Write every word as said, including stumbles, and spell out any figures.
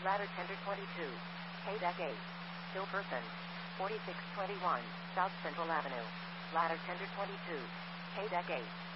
Ladder Tender twenty-two. K-Deck eight. Still person. forty-six twenty-one, South Central Avenue. Ladder Tender twenty-two. K-Deck eight.